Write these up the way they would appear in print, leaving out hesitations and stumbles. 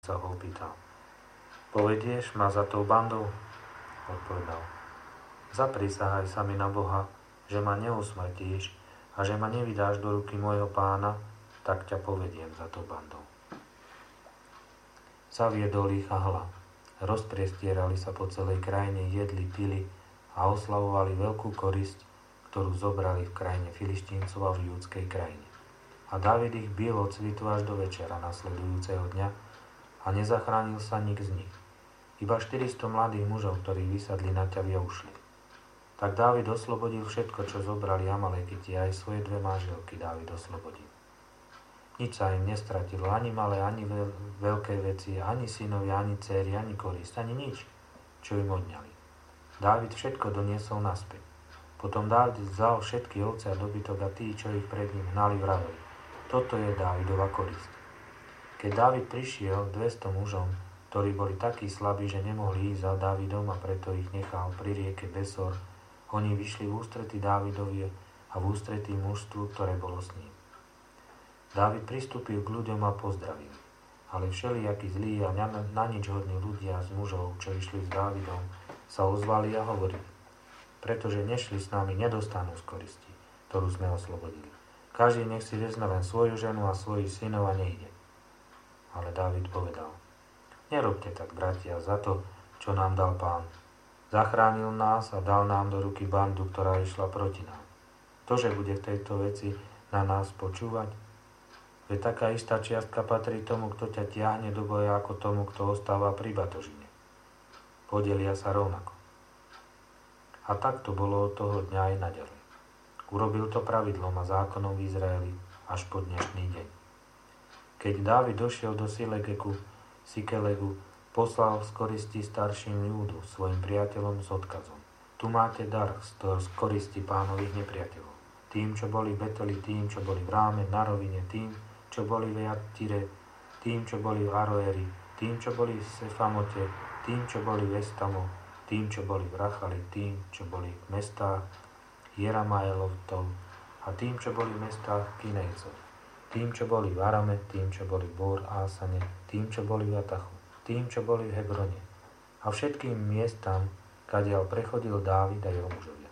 sa ho opýtal. Povedieš ma za tou bandou? Odpovedal. Zaprisahaj sa mi na Boha, že ma neusmrtíš a že ma nevydáš do ruky môjho pána, tak ťa povediem za tou bandou. Zaviedol ich a hla. Rozpriestierali sa po celej krajine, jedli, pili a oslavovali veľkú korisť, ktorú zobrali v krajine Filištíncov a v judskej krajine. A Dávid ich bil od svitu až do večera nasledujúceho dňa a nezachránil sa nik z nich. Iba 400 mladých mužov, ktorí vysadli na ťavy a ušli. Tak Dávid oslobodil všetko, čo zobrali Amalekiti, aj svoje 2 manželky Dávid oslobodil. Nič sa im nestratilo, ani malé, ani veľké veci, ani synovia, ani dcéry, ani korist, ani nič, čo im odňali. Dávid všetko doniesol naspäť. Potom Dávid vzal všetky ovce a dobytok a tí, čo ich pred ním hnali, vraveli. Toto je Dávidova korist. Keď Dávid prišiel 200 mužom, ktorí boli takí slabí, že nemohli ísť za Dávidom a preto ich nechal pri rieke Besor, oni vyšli v ústrety Dávidovi a v ústretí mužstvu, ktoré bolo s ním. Dávid pristúpil k ľuďom a pozdravil. Ale všelijakí zlí a na nič hodní ľudia z mužov, čo išli s Dávidom, sa ozvali a hovorili. Pretože nešli s nami, nedostanú z koristi, ktorú sme oslobodili. Každý nech si vezme len svoju ženu a svojich synov a nejde. Ale Dávid povedal. Nerobte tak, bratia, za to, čo nám dal Pán. Zachránil nás a dal nám do ruky bandu, ktorá išla proti nám. Ktože bude v tejto veci na nás počúvať? Veď taká istá čiastka patrí tomu, kto ťa tiahne do boja, ako tomu, kto ostáva pri batožine. Podelia sa rovnako. A tak to bolo od toho dňa aj naďalej. Urobil to pravidlom a zákonom v Izraeli až po dnešný deň. Keď Dávid došiel do Sikelegu, poslal z koristi starším ľudu svojim priateľom s odkazom. Tu máte dar z koristi pánových nepriateľov. Tým, čo boli v Beteli, tým, čo boli v Ráme, na rovine, tým, čo boli v Jatire, tým, čo boli v Aroeri, tým, čo boli v Sefamote, tým, čo boli v Estamo, tým, čo boli v Rachali, tým, čo boli v mestách Jeramaelovtov a tým, čo boli v mestách Kinejcov. Tým, čo boli v Arame, tým, čo boli v Bor Ásane, tým, čo boli v Atachu, tým, čo boli v Hebrone a všetkým miestam, kadiaľ prechodil Dávid a jeho mužovia.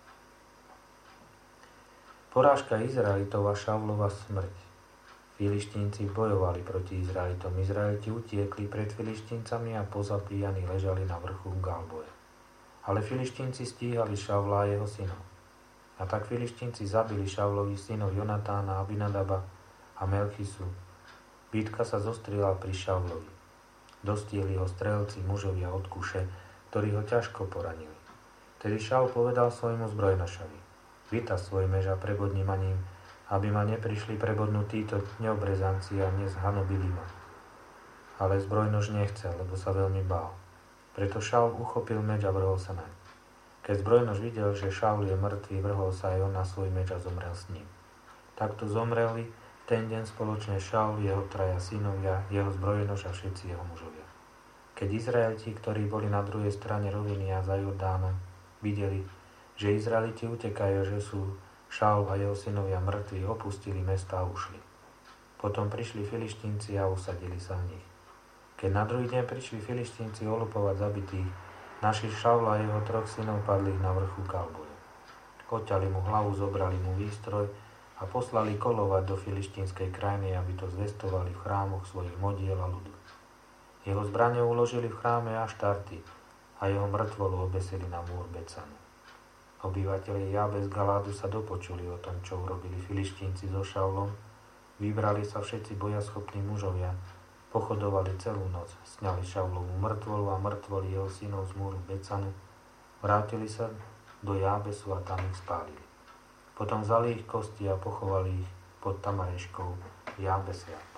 Porážka Izraelitov a Šaulova smrť. Filištínci bojovali proti Izraelitom. Izraeliti utiekli pred Filištíncami a pozabíjani ležali na vrchu Galboje. Ale Filištínci stíhali Šaula a jeho synov. A tak Filištínci zabili Šaulových synov Jonatána, Abinadaba a Melchisu. Bitka sa zostrila pri Šaulovi. Dostieli ho strelci, mužovia od Kuše, ktorí ho ťažko poranili. Tedy Šaul povedal svojmu zbrojnošovi. Vytaz svoj mež a prebodni ma ním, aby ma neprišli prebodnúť títo neobrezanci a nezhanobili ma. Ale zbrojnož nechcel, lebo sa veľmi bál. Preto Šaul uchopil meč a vrhol sa naň. Keď zbrojnož videl, že Šaul je mŕtvý, vrhol sa aj on na svoj meč a zomrel s ním. Takto zomreli ten deň spoločne Šaul, jeho 3 synovia, jeho zbrojnož a všetci jeho mužovia. Keď Izraeliti, ktorí boli na druhej strane roviny a za Jordánom, videli, že Izraeliti utekajú, že sú Šaul a jeho synovia mŕtvi, opustili mesta a ušli. Potom prišli Filištínci a usadili sa v nich. Keď na druhý deň prišli Filištínci olupovať zabitých, našli Šaula a jeho 3 synov padli na vrchu Galboje. Odťali mu hlavu, zobrali mu výstroj a poslali kolovať do filištínskej krajiny, aby to zvestovali v chrámoch svojich modiel a ľudu. Jeho zbrane uložili v chráme Aštarty a jeho mŕtvolu obesili na múr Becanu. Obyvatelia Jabes Galádu sa dopočuli o tom, čo urobili Filištínci so Šaulom, vybrali sa všetci bojaschopní mužovia, pochodovali celú noc, sňali Šaulovú mŕtvolu a mŕtvoli jeho synov z múru Becanu, vrátili sa do Jabesu a tam ich spálili. Potom vzali ich kosti a pochovali ich pod Tamareškou v Jabese a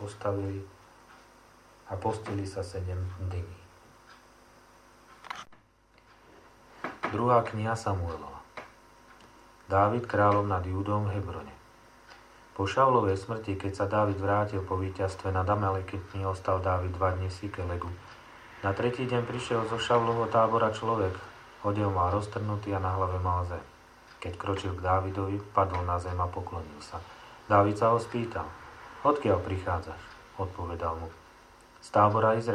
postili sa 7 dní. Druhá kniha Samuelova. Dávid kráľom nad Júdom v Hebrone. Po Šaulovej smrti, keď sa Dávid vrátil po víťazstve nad Amalekitmi, ostal Dávid 2 dni v Sikelegu. Na 3. deň prišiel zo Šaulovho tábora človek, odev mal roztrhnutý a na hlave mal zem. Keď kročil k Dávidovi, padol na zem a poklonil sa. Dávid sa ho spýtal, odkiaľ prichádzaš? Odpovedal mu, z tábora Izraela.